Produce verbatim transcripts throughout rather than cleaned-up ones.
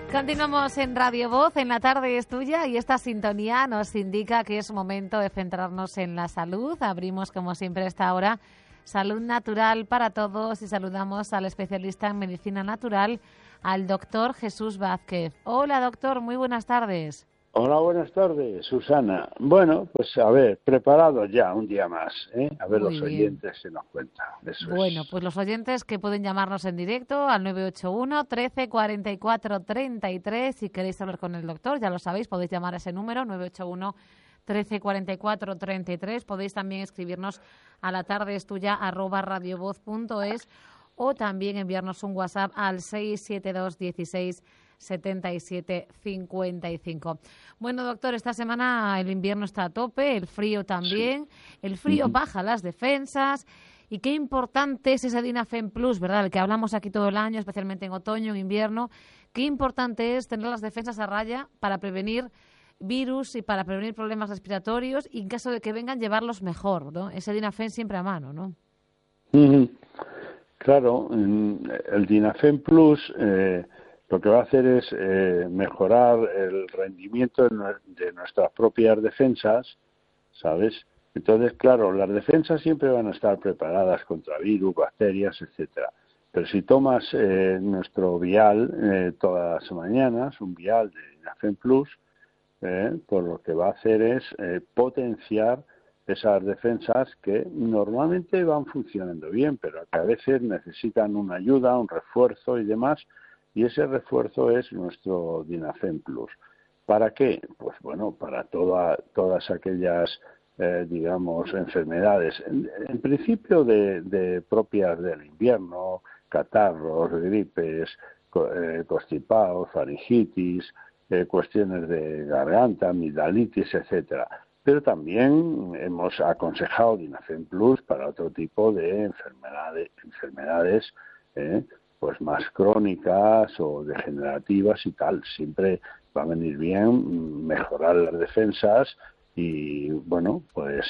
Continuamos en Radio Voz, en la tarde es tuya y esta sintonía nos indica que es momento de centrarnos en la salud. Abrimos como siempre a esta hora Salud Natural para Todos y saludamos al especialista en medicina natural, al doctor Jesús Vázquez. Hola doctor, muy buenas tardes. Hola, buenas tardes, Susana. Bueno, pues a ver, preparado ya un día más, ¿eh? A ver Muy los bien. oyentes se nos cuentan. Eso Bueno, es. pues los oyentes que pueden llamarnos en directo al nueve ocho uno, trece, cuarenta y cuatro, treinta y tres. Si queréis hablar con el doctor, ya lo sabéis, podéis llamar a ese número, nueve ocho uno, trece, cuarenta y cuatro, treinta y tres. Podéis también escribirnos a la tarde es tuya, arroba radiovoz punto es, o también enviarnos un WhatsApp al seis siete dos, dieciséis, setenta y siete, cincuenta y cinco. Bueno, doctor, esta semana el invierno está a tope, el frío también. Sí. El frío Uh-huh. baja las defensas. Y qué importante es ese Dinafen Plus, ¿verdad? El que hablamos aquí todo el año, especialmente en otoño, en invierno. Qué importante es tener las defensas a raya para prevenir virus y para prevenir problemas respiratorios y en caso de que vengan, llevarlos mejor, ¿no? Ese Dinafen siempre a mano, ¿no? Uh-huh. Claro, el Dinafen Plus eh, lo que va a hacer es eh, mejorar el rendimiento de nuestras propias defensas, ¿sabes? Entonces, claro, las defensas siempre van a estar preparadas contra virus, bacterias, etcétera. Pero si tomas eh, nuestro vial eh, todas las mañanas, un vial de Dinafen Plus, eh, pues lo que va a hacer es eh, potenciar esas defensas que normalmente van funcionando bien, pero que a veces necesitan una ayuda, un refuerzo y demás, y ese refuerzo es nuestro Dinafen Plus. ¿Para qué? Pues bueno, para toda, todas aquellas, eh, digamos, enfermedades, en, en principio de, de propias del invierno, catarros, gripes, co, eh, constipados, faringitis, eh, cuestiones de garganta, amigdalitis, etcétera. Pero también hemos aconsejado Dinafen Plus para otro tipo de enfermedades, enfermedades eh, pues más crónicas o degenerativas y tal. Siempre va a venir bien mejorar las defensas y, bueno, pues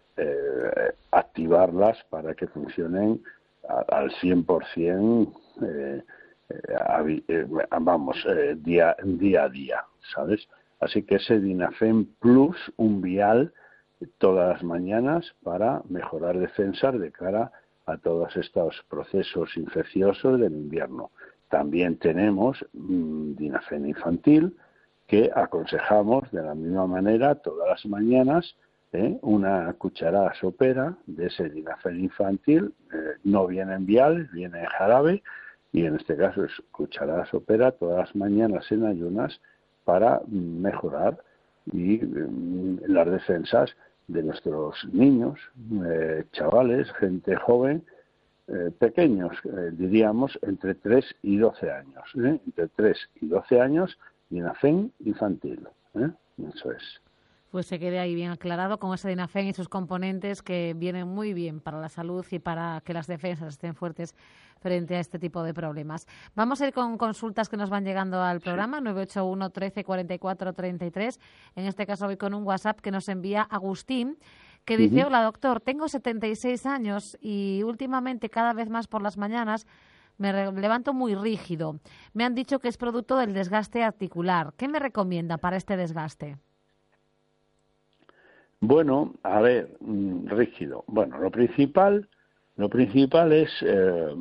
eh, activarlas para que funcionen a, al cien por ciento, eh, eh, eh, vamos, eh, día, día a día, ¿sabes? Así que ese Dinafen Plus, un vial todas las mañanas para mejorar defensas de cara a todos estos procesos infecciosos del invierno. También tenemos mmm, Dinafen infantil, que aconsejamos de la misma manera todas las mañanas, ¿eh? Una cucharada sopera de ese Dinafen infantil, eh, no viene en vial, viene en jarabe, y en este caso es cucharada sopera todas las mañanas en ayunas para mejorar y eh, las defensas de nuestros niños, eh, chavales, gente joven, eh, pequeños, eh, diríamos, entre tres y doce años. ¿eh? Entre tres y doce años, Dinafen infantil. ¿eh? Eso es. Pues se quede ahí bien aclarado con ese Dinafen y sus componentes que vienen muy bien para la salud y para que las defensas estén fuertes frente a este tipo de problemas. Vamos a ir con consultas que nos van llegando al programa, nueve ocho uno, trece, cuarenta y cuatro, treinta y tres. En este caso voy con un WhatsApp que nos envía Agustín, que dice, uh-huh. Hola doctor, tengo setenta y seis años y últimamente cada vez más por las mañanas me levanto muy rígido. Me han dicho que es producto del desgaste articular. ¿Qué me recomienda para este desgaste? Bueno, a ver, mmm, rígido. Bueno, lo principal, lo principal es, eh,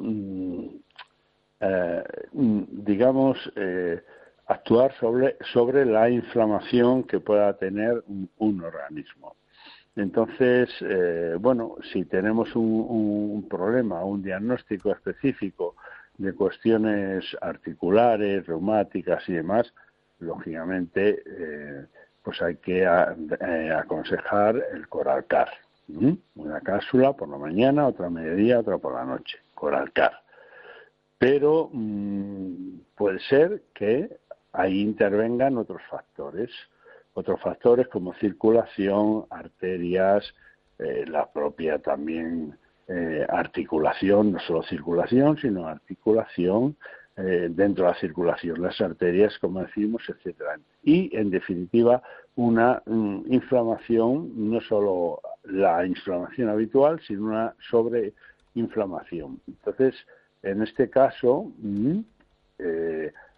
eh, digamos, eh, actuar sobre, sobre la inflamación que pueda tener un, un organismo. Entonces, eh, bueno, si tenemos un, un problema, un diagnóstico específico de cuestiones articulares, reumáticas y demás, lógicamente, eh, pues hay que a, eh, aconsejar el Coralcar. ¿Mm? Una cápsula por la mañana, otra a mediodía, otra por la noche. Coralcar. Pero mmm, puede ser que ahí intervengan otros factores. Otros factores como circulación, arterias, eh, la propia también eh, articulación, no solo circulación, sino articulación, eh, dentro de la circulación, las arterias, como decimos, etcétera. Y, en definitiva, una mm, inflamación, no solo la inflamación habitual, sino una sobreinflamación. Entonces, en este caso, mm, eh,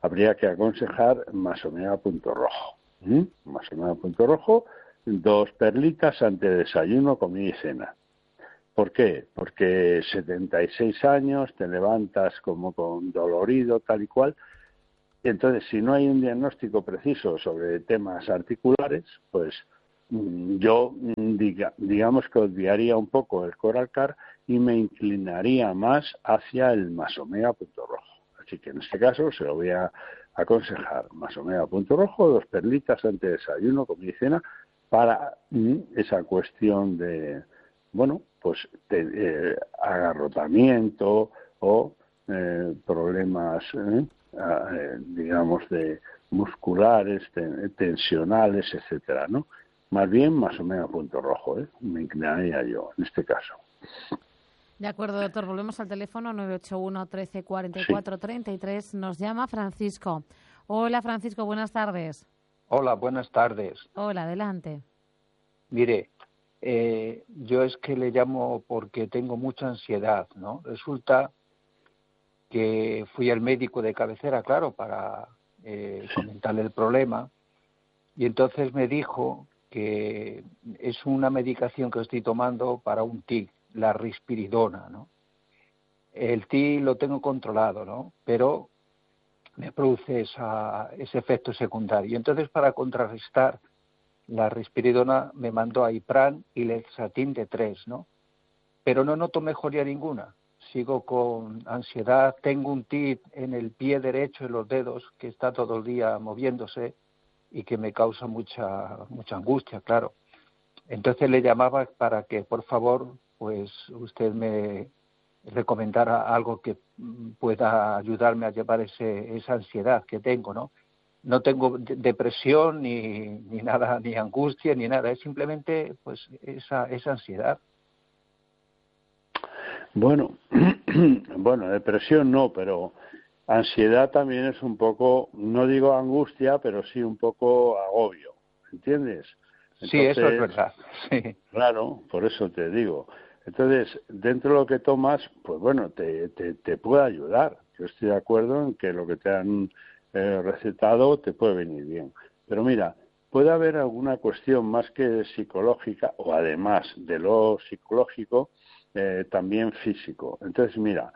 habría que aconsejar Masomega Punto Rojo. ¿Mm? Masomega Punto Rojo, dos perlitas ante desayuno, comida y cena. ¿Por qué? Porque setenta y seis años, te levantas como con dolorido, tal y cual. Entonces, si no hay un diagnóstico preciso sobre temas articulares, pues yo diga, digamos que obviaría un poco el Coralcar y me inclinaría más hacia el Masomega Punto Rojo. Así que en este caso se lo voy a aconsejar Masomega Punto Rojo, dos perlitas ante desayuno, comida y cena, para mm, esa cuestión de, bueno, pues de, eh, agarrotamiento o eh, problemas, eh, eh, digamos, de musculares, ten, tensionales, etcétera, ¿no? Más bien Masomega Punto Rojo, ¿eh? Me inclinaría yo en este caso. De acuerdo, doctor. Volvemos al teléfono nueve ocho uno, trece, cuarenta y cuatro, treinta y tres. Nos llama Francisco. Hola, Francisco, buenas tardes. Hola, buenas tardes. Hola, adelante. Mire, eh, yo es que le llamo porque tengo mucha ansiedad, ¿no? Resulta que fui al médico de cabecera, claro, para eh, comentarle el problema, y entonces me dijo que es una medicación que estoy tomando para un tic, la risperidona, ¿no? El tic lo tengo controlado, ¿no? Pero me produce esa, ese efecto secundario. Entonces, para contrarrestar la risperidona, me mandó a Ipran y Lexatin de tres, ¿no? Pero no noto mejoría ninguna. Sigo con ansiedad, tengo un tic en el pie derecho, en los dedos, que está todo el día moviéndose y que me causa mucha mucha angustia, claro. Entonces le llamaba para que, por favor, pues usted me recomendara algo que pueda ayudarme a llevar ese, esa ansiedad que tengo, ¿no? No tengo depresión ni, ni nada, ni angustia, ni nada, es simplemente pues esa, esa ansiedad. Bueno, bueno, depresión no, pero ansiedad también es un poco, no digo angustia, pero sí un poco agobio, ¿entiendes? Entonces, sí, eso es verdad. Sí. Claro, por eso te digo. Entonces, dentro de lo que tomas, pues bueno, te, te, te puede ayudar. Yo estoy de acuerdo en que lo que te han eh, recetado te puede venir bien. Pero mira, puede haber alguna cuestión más que psicológica, o además de lo psicológico, eh, también físico. Entonces, mira,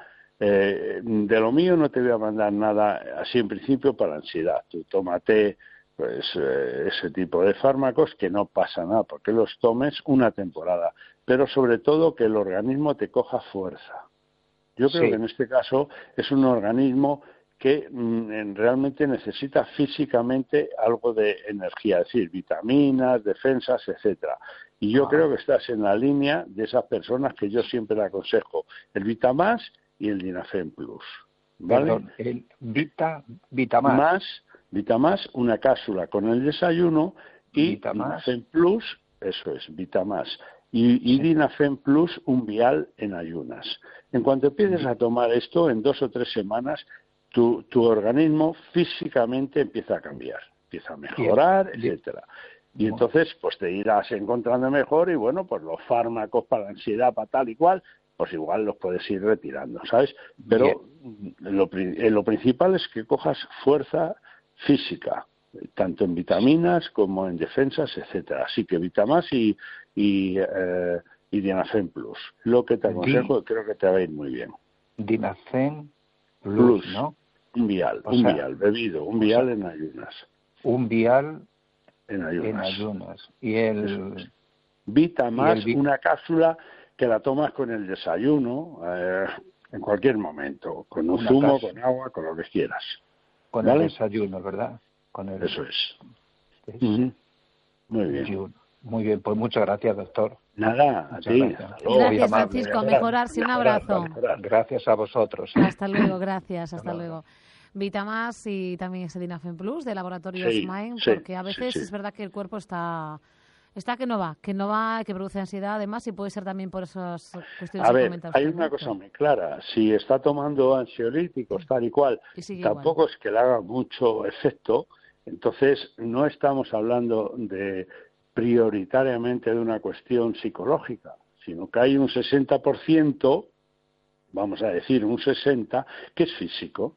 eh, de lo mío no te voy a mandar nada así en principio para ansiedad. Tú tómate pues eh, ese tipo de fármacos, que no pasa nada porque los tomes una temporada, pero sobre todo que el organismo te coja fuerza. Yo creo sí. que en este caso es un organismo que mm, realmente necesita físicamente algo de energía, es decir, vitaminas, defensas, etcétera. Y yo ah. creo que estás en la línea de esas personas que yo siempre le aconsejo, el Vitamás y el Dinafen Plus. ¿Vale? Perdón, el Vita, Vitamás. Más, Vitamás, una cápsula con el desayuno, y Dinafen Plus, eso es, Vitamás, y, y sí. Dinafen Plus, un vial en ayunas. En cuanto empieces a tomar esto, en dos o tres semanas, tu, tu organismo físicamente empieza a cambiar, empieza a mejorar, bien, etcétera. Y bueno. entonces, pues te irás encontrando mejor y bueno, pues los fármacos para la ansiedad, para tal y cual, pues igual los puedes ir retirando, ¿sabes? Pero lo, lo principal es que cojas fuerza física, tanto en vitaminas como en defensas, etcétera. Así que Vitamás y, y, eh, y Dinafen Plus. Lo que te aconsejo, Di, creo que te va a ir muy bien. Dinafen Plus, Plus ¿no? Un vial, o un sea, vial bebido, un vial sea, en ayunas. Un vial en ayunas. En ayunas. Y el... Vitamás, y el... una cápsula que la tomas con el desayuno, eh, en cualquier momento, con un una zumo, cápsula. Con agua, con lo que quieras. Con ¿vale? el desayuno, ¿verdad? Con el... Eso es. es... Uh-huh. Muy bien. Desayuno. Muy bien, pues muchas gracias, doctor. Nada, a ti. Gracias, gracias Francisco. A mejorarse. Un abrazo. Gracias a vosotros. Hasta luego, gracias. Hasta luego. Vitamás y también ese Dinafen Plus de Laboratorios sí, Mind, sí, porque a veces sí, sí. es verdad que el cuerpo está... Está que no va, que no va, que produce ansiedad además y puede ser también por esas cuestiones a que ver, comentas. Hay una cosa muy clara, si está tomando ansiolíticos tal y cual, y tampoco igual. Es que le haga mucho efecto, entonces no estamos hablando de prioritariamente de una cuestión psicológica, sino que hay un sesenta por ciento, vamos a decir un sesenta por ciento, que es físico.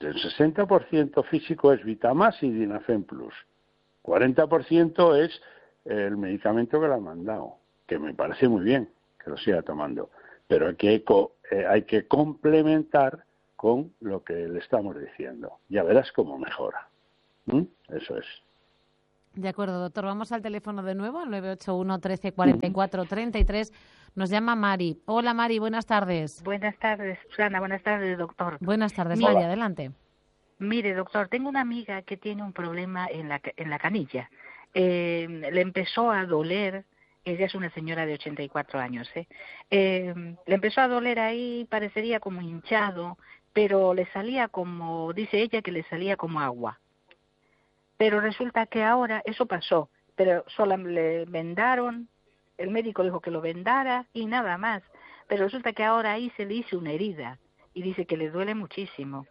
El sesenta por ciento físico es Vitamas y Dinafen Plus. cuarenta por ciento es el medicamento que le han mandado, que me parece muy bien que lo siga tomando. Pero hay que, eh, hay que complementar con lo que le estamos diciendo. Ya verás cómo mejora. ¿Mm? Eso es. De acuerdo, doctor. Vamos al teléfono de nuevo, al nueve ocho uno, trece, cuarenta y cuatro, treinta y tres. Nos llama Mari. Hola, Mari, buenas tardes. Buenas tardes, Susana. Buenas tardes, doctor. Buenas tardes, Mira, Mari, adelante. Mire, doctor, tengo una amiga que tiene un problema en la, en la canilla. Eh, le empezó a doler, ella es una señora de ochenta y cuatro años, ¿eh? Eh, le empezó a doler ahí, parecería como hinchado, pero le salía como, dice ella que le salía como agua. Pero resulta que ahora eso pasó, pero solo le vendaron, el médico dijo que lo vendara y nada más. Pero resulta que ahora ahí se le hizo una herida y dice que le duele muchísimo.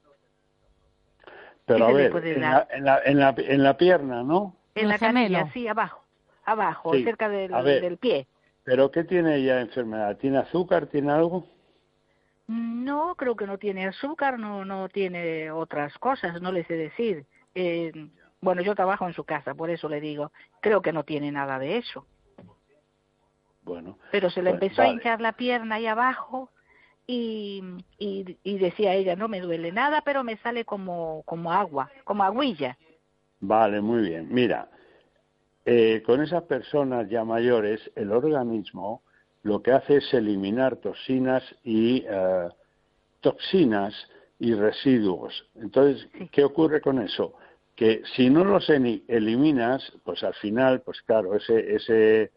Pero a ver, en la, en, la, en, la, en la pierna, ¿no? En la canilla, sí, abajo, abajo, sí, cerca del, ver, del pie. ¿Pero qué tiene ella de enfermedad? ¿Tiene azúcar? ¿Tiene algo? No, creo que no tiene azúcar, no no tiene otras cosas, no le sé decir. Eh, bueno, yo trabajo en su casa, por eso le digo, creo que no tiene nada de eso. Bueno. Pero se le pues, empezó vale. a hinchar la pierna ahí abajo y, y, y decía ella, no me duele nada, pero me sale como, como agua, como agüilla. Vale, muy bien. Mira, eh, con esas personas ya mayores, el organismo lo que hace es eliminar toxinas y eh, toxinas y residuos. Entonces, sí. ¿Qué ocurre con eso? Que si no los eliminas, pues al final, pues claro, ese ese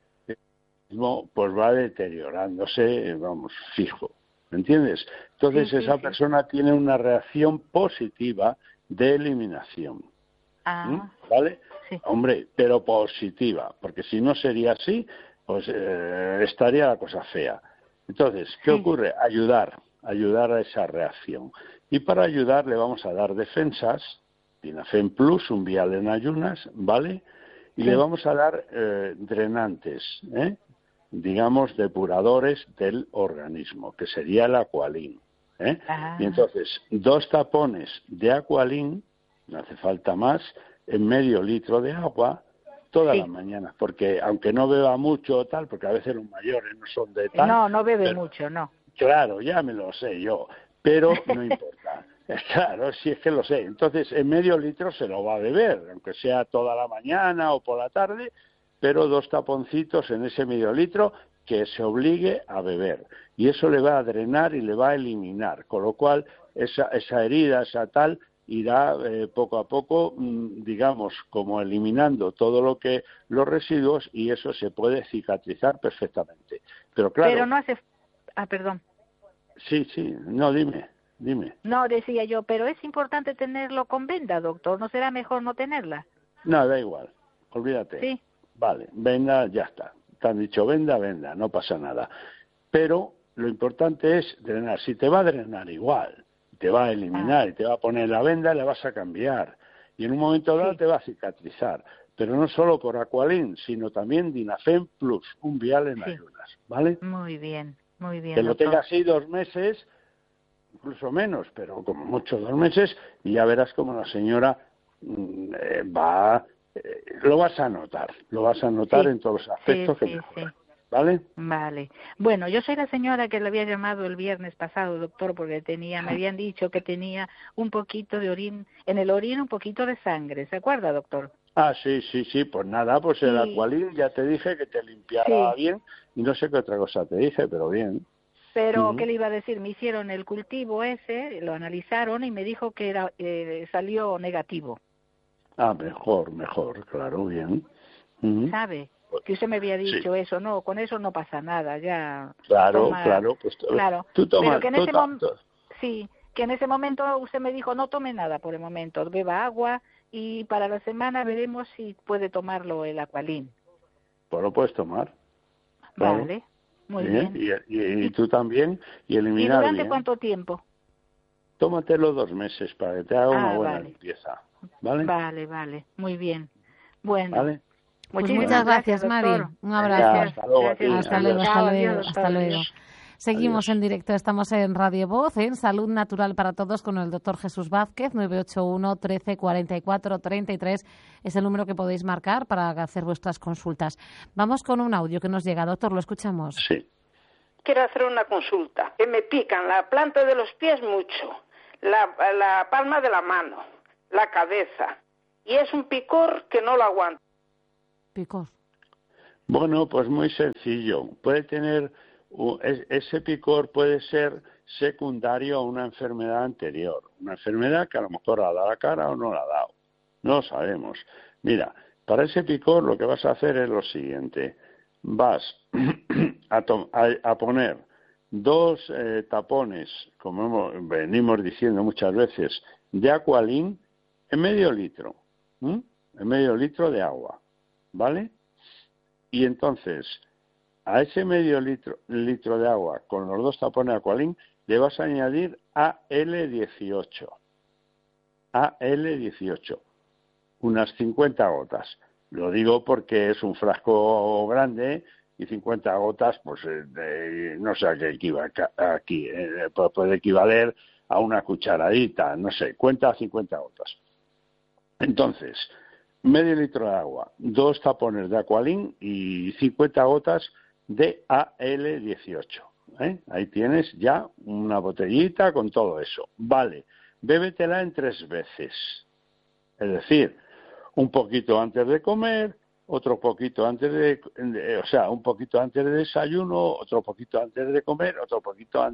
pues va deteriorándose, vamos, fijo, ¿me entiendes? Entonces sí, sí, esa sí. persona tiene una reacción positiva de eliminación, ah, ¿Mm? ¿vale? Sí. Hombre, pero positiva, porque si no sería así, pues eh, estaría la cosa fea. Entonces, ¿qué sí. ocurre? Ayudar, ayudar a esa reacción. Y para ayudar le vamos a dar defensas, Dinafen Plus, un vial en ayunas, ¿vale? Y sí. le vamos a dar eh, drenantes, ¿eh? digamos, depuradores del organismo, que sería el Aqualin. ¿eh? Ah. Y entonces, dos tapones de Aqualin, no hace falta más, en medio litro de agua, todas sí. las mañanas, porque aunque no beba mucho o tal, porque a veces los mayores no son de tal... No, no bebe pero, mucho, no. Claro, ya me lo sé yo, pero no importa. Claro, si es que lo sé. Entonces, en medio litro se lo va a beber, aunque sea toda la mañana o por la tarde, pero dos taponcitos en ese medio litro que se obligue a beber. Y eso le va a drenar y le va a eliminar, con lo cual esa, esa herida, esa tal, irá eh, poco a poco, mmm, digamos, como eliminando todo lo que los residuos y eso se puede cicatrizar perfectamente. Pero claro... Pero no hace... Ah, perdón. Sí, sí, no, dime, dime. No, decía yo, pero es importante tenerlo con venda, doctor, ¿no será mejor no tenerla? No, da igual, olvídate. Sí. Vale, venda, ya está. Te han dicho venda, venda, no pasa nada. Pero lo importante es drenar. Si te va a drenar igual, te va a eliminar ah. y te va a poner la venda, la vas a cambiar. Y en un momento dado sí. te va a cicatrizar. Pero no solo por Aqualin, sino también Dinafen Plus, un vial en sí. ayunas, ¿vale? Muy bien, muy bien. Que lo doctor. tengas así dos meses, incluso menos, pero como mucho dos meses, y ya verás como la señora eh, va... Eh, lo vas a notar, lo vas a notar sí, en todos los aspectos sí, que sí, mejoran, sí. ¿vale? Vale. Bueno, yo soy la señora que le había llamado el viernes pasado, doctor, porque tenía, me habían dicho que tenía un poquito de orín, en el orín un poquito de sangre, ¿se acuerda, doctor? Ah, sí, sí, sí, pues nada, pues el sí. Aqualin ya te dije que te limpiara sí. bien, y no sé qué otra cosa te dije, pero bien. Pero, uh-huh. ¿qué le iba a decir? Me hicieron el cultivo ese, lo analizaron y me dijo que era eh, salió negativo. Ah, mejor, mejor, claro, bien. Uh-huh. ¿Sabe? Que usted me había dicho sí. eso, no, con eso no pasa nada, ya. Claro, toma, claro, pues claro. tú tomas, Pero que en tú ese tomas, momento, sí, que en ese momento usted me dijo no tome nada por el momento, beba agua y para la semana veremos si puede tomarlo el Aqualin. Pues lo puedes tomar. Claro. Vale, muy bien. bien. Y, y, y tú también, y eliminar ¿Y durante bien. cuánto tiempo? Tómatelo dos meses para que te haga ah, una buena vale. limpieza. ¿Vale? Vale, vale, muy bien. Bueno. ¿Vale? Pues muchas gracias, gracias Mari. doctor. Un abrazo. Venga, hasta luego. Hasta luego, hasta luego, hasta luego. Seguimos Adiós. en directo, estamos en Radio Voz, en Salud Natural para Todos con el doctor Jesús Vázquez, nueve ocho uno, trece, cuarenta y cuatro, treinta y tres es el número que podéis marcar para hacer vuestras consultas. Vamos con un audio que nos llega, doctor, lo escuchamos. Sí. Quiero hacer una consulta, que me pican la planta de los pies mucho, la, la palma de la mano, la cabeza, y es un picor que no lo aguanto. Picor. Bueno, pues muy sencillo. Puede tener, ese picor puede ser secundario a una enfermedad anterior. Una enfermedad que a lo mejor ha dado la cara o no la ha dado. No lo sabemos. Mira, para ese picor lo que vas a hacer es lo siguiente. Vas a, to- a, a poner dos eh, tapones, como hemos, venimos diciendo muchas veces, de Aqualin en medio litro. ¿m? En medio litro de agua. ¿Vale? Y entonces, a ese medio litro, litro de agua, con los dos tapones de Aqualin, le vas a añadir A L dieciocho. A L dieciocho. Unas cincuenta gotas. Lo digo porque es un frasco grande y cincuenta gotas, pues eh, de, no sé a qué equivale aquí. Eh, puede equivaler a una cucharadita, no sé, cuenta cincuenta gotas. Entonces, medio litro de agua, dos tapones de Aqualin y cincuenta gotas de A L dieciocho. ¿eh? Ahí tienes ya una botellita con todo eso. Vale, bébetela en tres veces. Es decir, un poquito antes de comer, otro poquito antes de, de, o sea, un poquito antes de desayuno, otro poquito antes de comer, otro poquito antes